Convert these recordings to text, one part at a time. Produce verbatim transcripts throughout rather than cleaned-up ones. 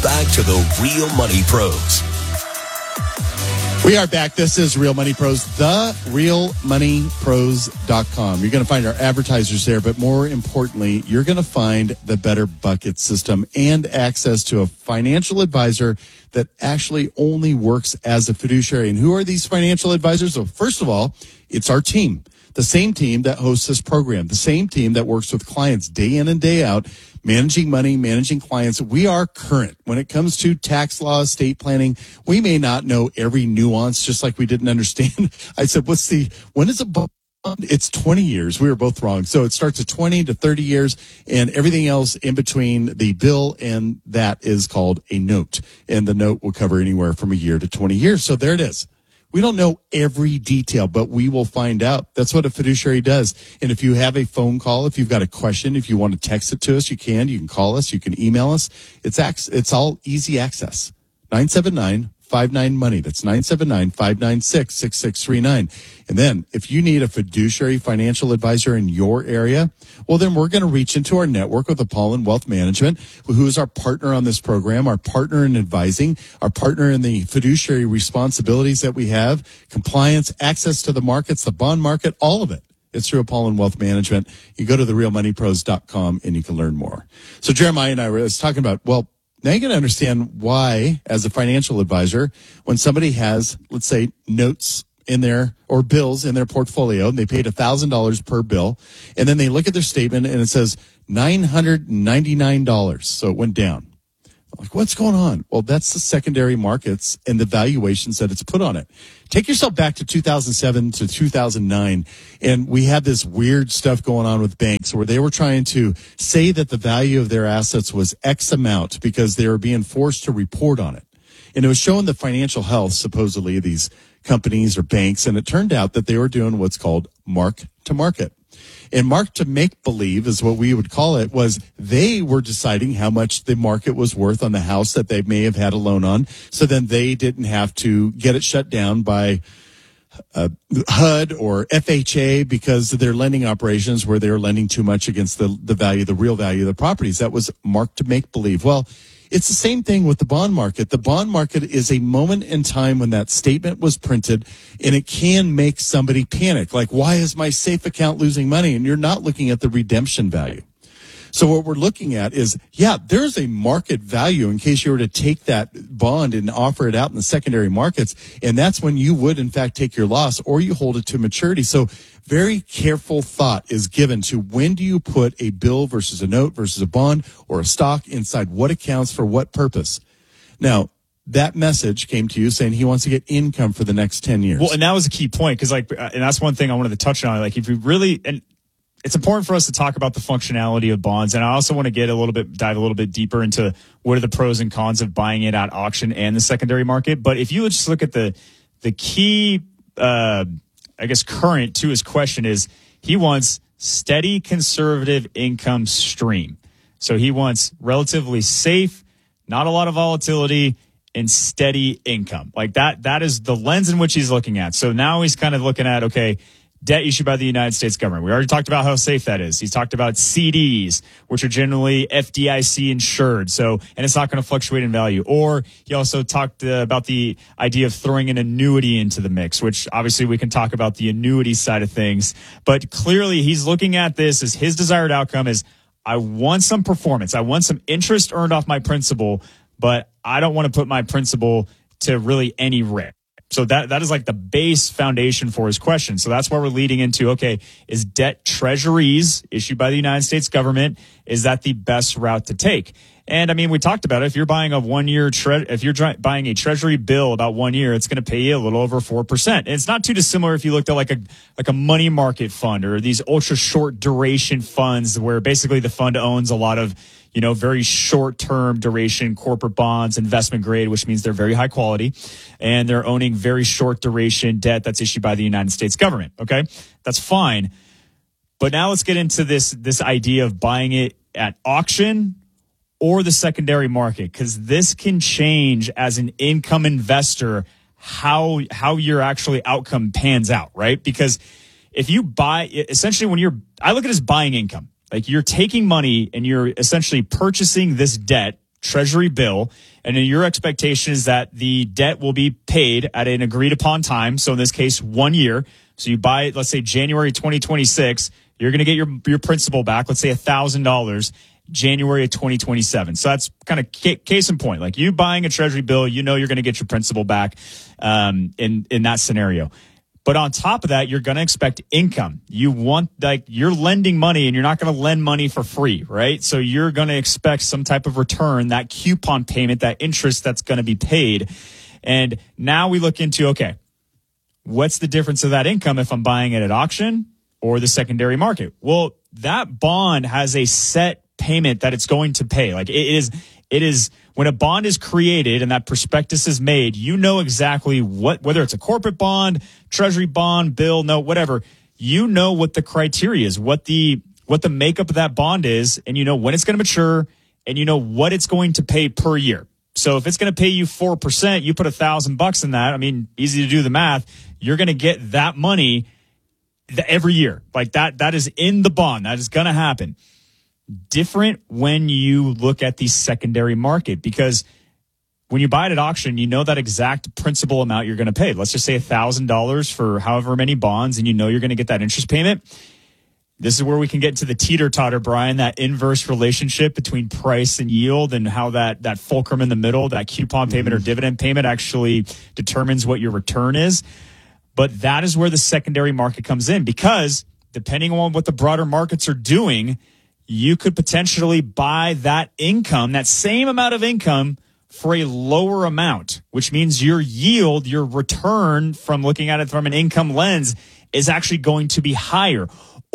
back to the Real Money Pros. We are back. This is Real Money Pros, the real money pros dot com. You're going to find our advertisers there, but more importantly, you're going to find the Better Bucket system and access to a financial advisor that actually only works as a fiduciary. And who are these financial advisors? Well, first of all, it's our team. The same team that hosts this program, the same team that works with clients day in and day out, managing money, managing clients. We are current when it comes to tax law, estate planning. We may not know every nuance, just like we didn't understand. I said, what's the, when is a bond? It's twenty years. We were both wrong. So it starts at twenty to thirty years, and everything else in between the bill and that is called a note. And the note will cover anywhere from a year to twenty years. So there it is. We don't know every detail, but we will find out. That's what a fiduciary does. And if you have a phone call, if you've got a question, if you want to text it to us, you can. You can call us. You can email us. It's ac- it's all easy access. nine seven nine, five nine, money. That's nine seven nine, five nine six, six six three nine. And then if you need a fiduciary financial advisor in your area, well, then we're going to reach into our network with Apollon Wealth Management, who is our partner on this program, our partner in advising, our partner in the fiduciary responsibilities that we have, compliance, access to the markets, the bond market, all of it. It's through Apollon Wealth Management. You go to the real money pros dot com and you can learn more. So Jeremiah and I were talking about, well, now you got to understand why, as a financial advisor, when somebody has, let's say, notes in their or bills in their portfolio, and they paid one thousand dollars per bill, and then they look at their statement and it says nine hundred ninety-nine dollars. So it went down. Like, what's going on? Well, that's the secondary markets and the valuations that it's put on it. Take yourself back to two thousand seven to two thousand nine, and we had this weird stuff going on with banks where they were trying to say that the value of their assets was X amount because they were being forced to report on it. And it was showing the financial health, supposedly, of these companies or banks, and it turned out that they were doing what's called mark to market. And mark to make believe is what we would call it, was they were deciding how much the market was worth on the house that they may have had a loan on. So then they didn't have to get it shut down by uh, H U D or F H A because of their lending operations where they were lending too much against the, the value, the real value of the properties. That was mark to make believe. Well, it's the same thing with the bond market. The bond market is a moment in time when that statement was printed, and it can make somebody panic. Like, why is my safe account losing money? And you're not looking at the redemption value. So what we're looking at is, yeah, there's a market value in case you were to take that bond and offer it out in the secondary markets. And that's when you would, in fact, take your loss or you hold it to maturity. So very careful thought is given to when do you put a bill versus a note versus a bond or a stock inside what accounts for what purpose. Now, that message came to you saying he wants to get income for the next ten years. Well, and that was a key point because, like, and that's one thing I wanted to touch on. Like, if you really, and it's important for us to talk about the functionality of bonds. And I also want to get a little bit, dive a little bit deeper into what are the pros and cons of buying it at auction and the secondary market. But if you just look at the, the key, uh, I guess, current to his question is he wants steady conservative income stream. So he wants relatively safe, not a lot of volatility, and steady income. Like that, that is the lens in which he's looking at. So now he's kind of looking at, okay, debt issued by the United States government. We already talked about how safe that is. He's talked about C Ds, which are generally F D I C insured. So, and it's not going to fluctuate in value. Or he also talked uh, about the idea of throwing an annuity into the mix, which obviously we can talk about the annuity side of things. But clearly he's looking at this as his desired outcome is, I want some performance. I want some interest earned off my principal, but I don't want to put my principal to really any risk. So that that is like the base foundation for his question. So that's why we're leading into, okay, is debt treasuries issued by the United States government, is that the best route to take? And I mean, we talked about it. If you're buying a one year, tre- if you're dri- buying a treasury bill about one year, it's going to pay you a little over four percent. And it's not too dissimilar if you looked at like a, like a money market fund or these ultra short duration funds where basically the fund owns a lot of, you know, very short term duration corporate bonds, investment grade, which means they're very high quality, and they're owning very short duration debt that's issued by the United States government. Okay. That's fine. But now let's get into this, this idea of buying it at auction or the secondary market, because this can change as an income investor how how your actually outcome pans out, right? Because if you buy, essentially when you're, I look at it as buying income. Like you're taking money and you're essentially purchasing this debt treasury bill, and then your expectation is that the debt will be paid at an agreed upon time. So in this case, one year. So you buy it, let's say January twenty twenty-six, you're going to get your, your principal back, let's say one thousand dollars. January of twenty twenty-seven. So that's kind of ca- case in point. Like you buying a treasury bill, you know you're going to get your principal back um, in, in that scenario. But on top of that, you're going to expect income. You want, like, you're lending money and you're not going to lend money for free, right? So you're going to expect some type of return, that coupon payment, that interest that's going to be paid. And now we look into, okay, what's the difference of that income if I'm buying it at auction or the secondary market? Well, that bond has a set payment that it's going to pay. Like it is, it is when a bond is created and that prospectus is made, you know exactly what, whether it's a corporate bond, treasury bond, bill, note, whatever, you know what the criteria is, what the, what the makeup of that bond is, and you know when it's going to mature, and you know what it's going to pay per year. So if it's going to pay you four percent, you put a thousand bucks in that. I mean, easy to do the math. You're going to get that money every year. Like that, that is in the bond. That is going to happen. Different when you look at the secondary market, because when you buy it at auction, you know that exact principal amount you're going to pay. Let's just say one thousand dollars for however many bonds, and you know you're going to get that interest payment. This is where we can get to the teeter-totter, Brian, that inverse relationship between price and yield, and how that, that fulcrum in the middle, that coupon payment or dividend payment, actually determines what your return is. But that is where the secondary market comes in, because depending on what the broader markets are doing, you could potentially buy that income, that same amount of income, for a lower amount, which means your yield, your return from looking at it from an income lens, is actually going to be higher.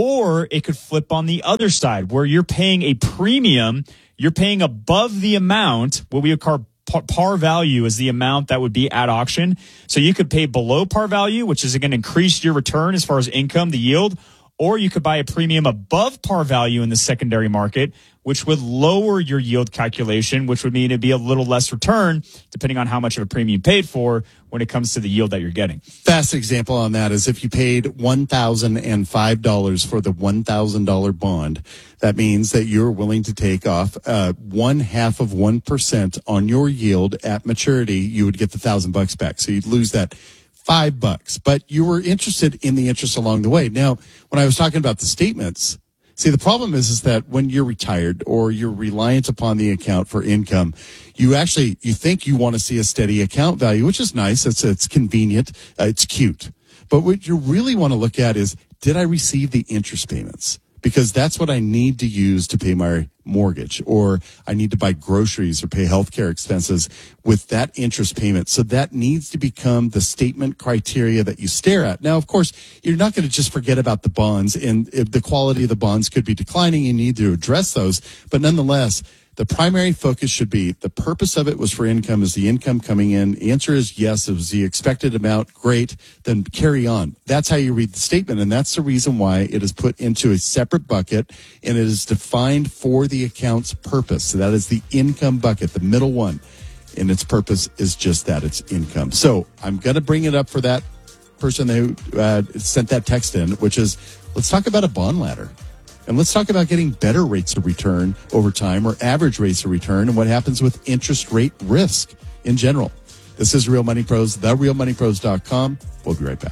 Or it could flip on the other side, where you're paying a premium, you're paying above the amount, what we would call par value is the amount that would be at auction. So you could pay below par value, which is going to increase your return as far as income, the yield. Or you could buy a premium above par value in the secondary market, which would lower your yield calculation, which would mean it'd be a little less return, depending on how much of a premium you paid for when it comes to the yield that you're getting. Fast example on that is if you paid one thousand five dollars for the one thousand dollars bond, that means that you're willing to take off uh, one half of one percent on your yield at maturity. You would get the thousand bucks back. So you'd lose that five bucks, but you were interested in the interest along the way. Now, when I was talking about the statements, see, the problem is, is that when you're retired or you're reliant upon the account for income, you actually, you think you want to see a steady account value, which is nice. It's, it's convenient. Uh, it's cute. But what you really want to look at is, did I receive the interest payments? Because that's what I need to use to pay my mortgage, or I need to buy groceries or pay healthcare expenses with that interest payment. So that needs to become the statement criteria that you stare at. Now, of course, you're not going to just forget about the bonds, and if the quality of the bonds could be declining, you need to address those. But nonetheless, the primary focus should be the purpose of it was for income. Is the income coming in? The answer is yes. It was the expected amount. Great. Then carry on. That's how you read the statement. And that's the reason why it is put into a separate bucket, and it is defined for the account's purpose. So that is the income bucket, the middle one. And its purpose is just that. It's income. So I'm going to bring it up for that person who uh, sent that text in, which is, let's talk about a bond ladder. And let's talk about getting better rates of return over time, or average rates of return, and what happens with interest rate risk in general. This is Real Money Pros, the real money pros dot com. We'll be right back.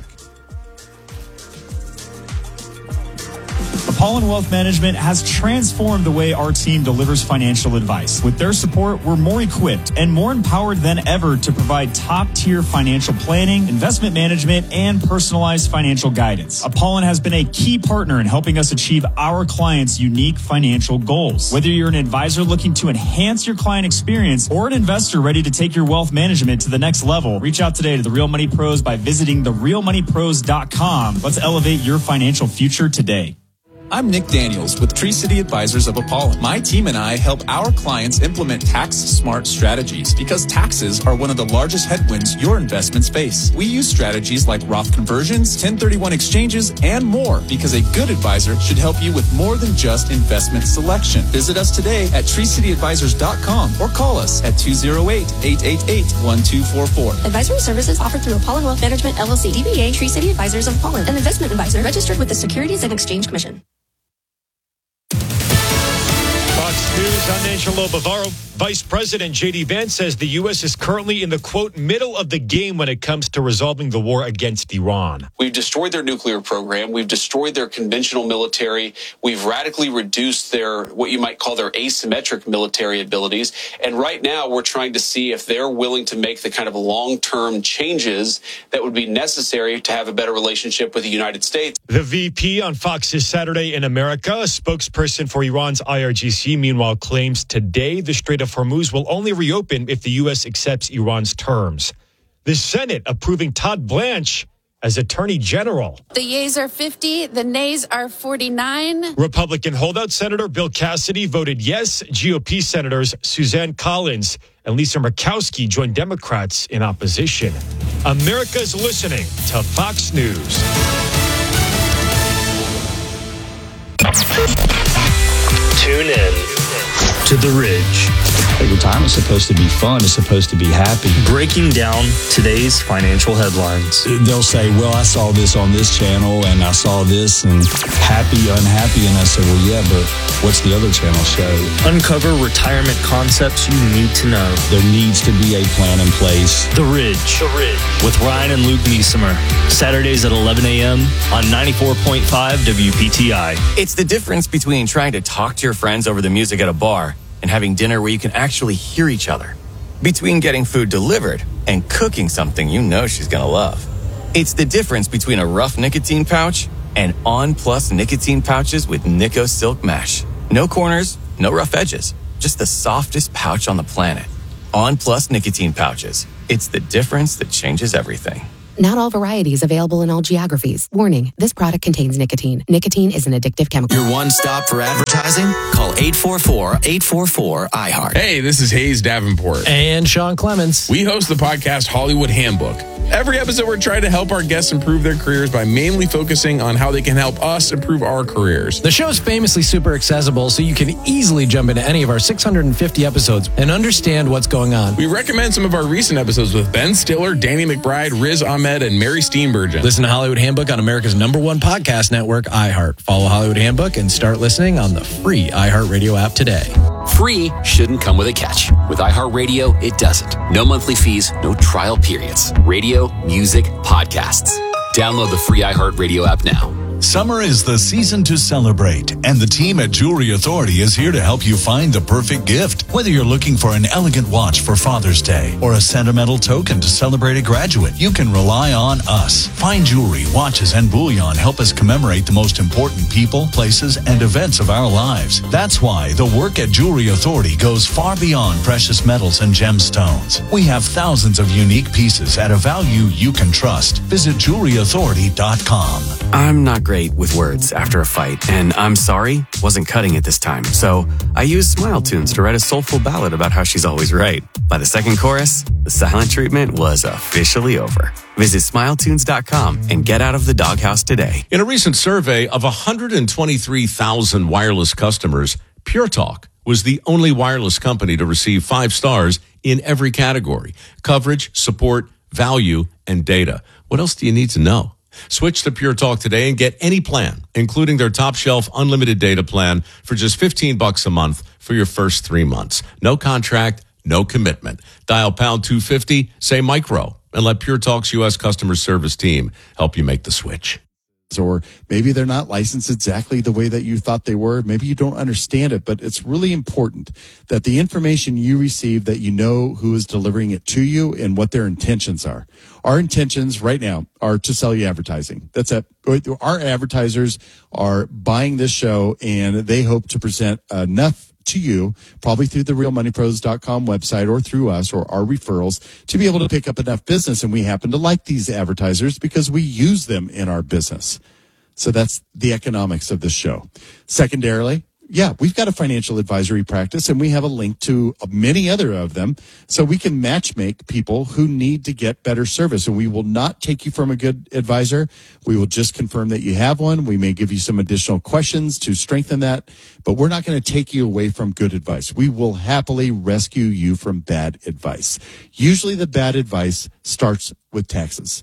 Apollon Wealth Management has transformed the way our team delivers financial advice. With their support, we're more equipped and more empowered than ever to provide top-tier financial planning, investment management, and personalized financial guidance. Apollon has been a key partner in helping us achieve our clients' unique financial goals. Whether you're an advisor looking to enhance your client experience or an investor ready to take your wealth management to the next level, reach out today to the Real Money Pros by visiting the real money pros dot com. Let's elevate your financial future today. I'm Nick Daniels with Tree City Advisors of Apollon. My team and I help our clients implement tax-smart strategies because taxes are one of the largest headwinds your investments face. We use strategies like Roth conversions, ten thirty-one exchanges, and more because a good advisor should help you with more than just investment selection. Visit us today at tree city advisors dot com or call us at two oh eight, eight eight eight, one two four four. Advisory services offered through Apollon Wealth Management, L L C, D B A Tree City Advisors of Apollon, an investment advisor registered with the Securities and Exchange Commission. Fox News, I'm Angelo Bavaro. Vice President J D Vance says the U S is currently in the, quote, middle of the game when it comes to resolving the war against Iran. We've destroyed their nuclear program. We've destroyed their conventional military. We've radically reduced their, what you might call their asymmetric military abilities. And right now we're trying to see if they're willing to make the kind of long-term changes that would be necessary to have a better relationship with the United States. The V P on Fox's Saturday in America, a spokesperson for Iran's I R G C, meanwhile claims today the Strait of Hormuz will only reopen if the U S accepts Iran's terms. The Senate approving Todd Blanche as Attorney General. The yeas are fifty, the nays are forty-nine. Republican holdout Senator Bill Cassidy voted yes. G O P Senators Suzanne Collins and Lisa Murkowski joined Democrats in opposition. America's listening to Fox News. Tune in to The Ridge. Retirement's supposed to be fun. It's supposed to be happy. Breaking down today's financial headlines. They'll say, well, I saw this on this channel and I saw this and happy, unhappy. And I said, well, yeah, but what's the other channel show? Uncover retirement concepts you need to know. There needs to be a plan in place. The Ridge. The Ridge. With Ryan and Luke Niesemer. Saturdays at eleven a.m. on ninety-four point five W P T I. It's the difference between trying to talk to your friends over the music at a bar and having dinner where you can actually hear each other. Between getting food delivered and cooking something you know she's gonna love. It's the difference between a rough nicotine pouch and On Plus nicotine pouches with Nico Silk Mesh. No corners, no rough edges, just the softest pouch on the planet. On Plus nicotine pouches. It's the difference that changes everything. Not all varieties available in all geographies. Warning, this product contains nicotine. Nicotine is an addictive chemical. Your one stop for advertising? Call eight four four, eight four four, I heart. Hey, this is Hayes Davenport. And Sean Clements. We host the podcast Hollywood Handbook. Every episode, we're trying to help our guests improve their careers by mainly focusing on how they can help us improve our careers. The show is famously super accessible, so you can easily jump into any of our six hundred fifty episodes and understand what's going on. We recommend some of our recent episodes with Ben Stiller, Danny McBride, Riz Ahmed, and Mary Steenburgen. Listen to Hollywood Handbook on America's number one podcast network, iHeart. Follow Hollywood Handbook and start listening on the free iHeartRadio app today. Free shouldn't come with a catch. With iHeartRadio, it doesn't. No monthly fees, no trial periods. Radio, music, podcasts. Download the free iHeartRadio app now. Summer is the season to celebrate, and the team at Jewelry Authority is here to help you find the perfect gift. Whether you're looking for an elegant watch for Father's Day or a sentimental token to celebrate a graduate, you can rely on us. Fine jewelry, watches, and bullion help us commemorate the most important people, places, and events of our lives. That's why the work at Jewelry Authority goes far beyond precious metals and gemstones. We have thousands of unique pieces at a value you can trust. Visit jewelry authority dot com. I'm not great with words after a fight, and I'm sorry wasn't cutting it this time. So I used Smile Tunes to write a soulful ballad about how she's always right. By the second chorus, the silent treatment was officially over. Visit smile tunes dot com and get out of the doghouse today. In a recent survey of one hundred twenty-three thousand wireless customers, Pure Talk was the only wireless company to receive five stars in every category: coverage, support, value, and data. What else do you need to know? Switch to Pure Talk today and get any plan, including their top shelf unlimited data plan for just fifteen bucks a month for your first three months. No contract, no commitment. Dial pound two fifty, say micro, and let Pure Talk's U S customer service team help you make the switch. Or maybe they're not licensed exactly the way that you thought they were. Maybe you don't understand it, but it's really important that the information you receive, that you know who is delivering it to you and what their intentions are. Our intentions right now are to sell you advertising. That's it. Our advertisers are buying this show, and they hope to present enough to you, probably through the real money pros dot com website or through us or our referrals, to be able to pick up enough business. And we happen to like these advertisers because we use them in our business. So that's the economics of this show. Secondarily, yeah, we've got a financial advisory practice, and we have a link to many other of them, so we can match make people who need to get better service. And we will not take you from a good advisor. We will just confirm that you have one. We may give you some additional questions to strengthen that, but we're not going to take you away from good advice. We will happily rescue you from bad advice. Usually the bad advice starts with taxes.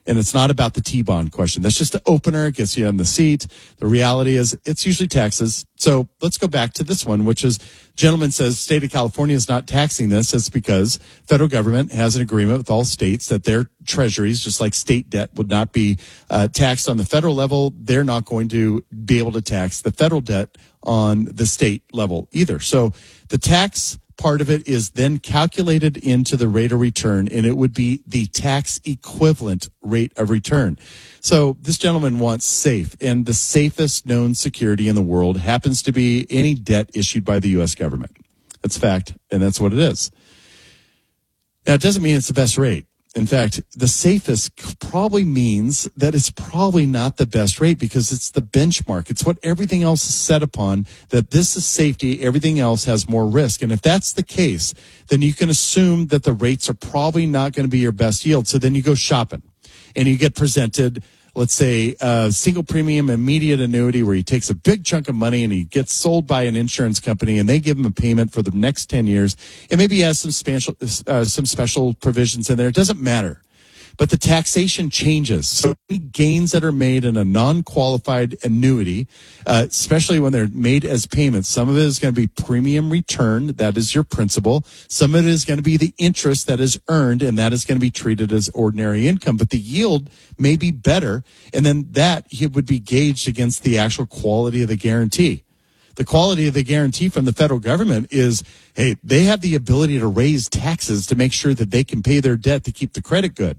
And it's not about the T-bond question. That's just the opener. It gets you on the seat. The reality is it's usually taxes. So let's go back to this one, which is gentleman says state of California is not taxing this. That's because federal government has an agreement with all states that their treasuries, just like state debt, would not be uh, taxed on the federal level. They're not going to be able to tax the federal debt on the state level either. So the tax part of it is then calculated into the rate of return, and it would be the tax equivalent rate of return. So this gentleman wants SAFE, and the safest known security in the world happens to be any debt issued by the U S government. That's fact, and that's what it is. Now, it doesn't mean it's the best rate. In fact, the safest probably means that it's probably not the best rate because it's the benchmark. It's what everything else is set upon, that this is safety, everything else has more risk. And if that's the case, then you can assume that the rates are probably not going to be your best yield. So then you go shopping and you get presented, let's say, a single premium immediate annuity where he takes a big chunk of money and he gets sold by an insurance company and they give him a payment for the next ten years. And maybe he has some special, uh, some special provisions in there. It doesn't matter. But the taxation changes. So any gains that are made in a non-qualified annuity, uh, especially when they're made as payments, some of it is going to be premium return. That is your principal. Some of it is going to be the interest that is earned, and that is going to be treated as ordinary income. But the yield may be better, and then that it would be gauged against the actual quality of the guarantee. The quality of the guarantee from the federal government is, hey, they have the ability to raise taxes to make sure that they can pay their debt to keep the credit good.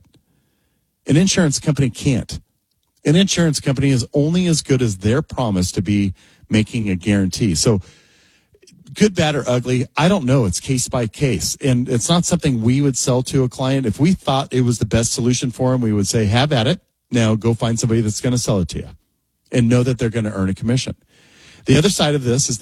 An insurance company can't. An insurance company is only as good as their promise to be making a guarantee. So good, bad, or ugly, I don't know. It's case by case. And it's not something we would sell to a client. If we thought it was the best solution for them, we would say, have at it. Now go find somebody that's going to sell it to you and know that they're going to earn a commission. The other side of this is